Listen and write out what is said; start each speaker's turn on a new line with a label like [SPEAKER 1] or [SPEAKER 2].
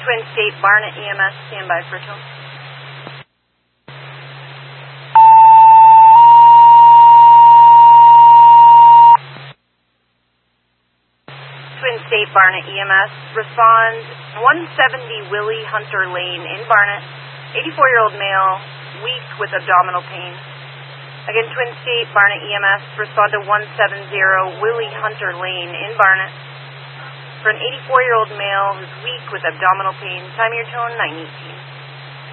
[SPEAKER 1] Twin State, Barnet EMS, standby for tone. Twin State, Barnet EMS, respond 170 Willie Hunter Lane in Barnet, 84-year-old male, weak with abdominal pain. Again, Twin State, Barnet EMS, respond to 170 Willie Hunter Lane in Barnet for an 84-year-old male who's weak with abdominal pain. Time your tone, 918.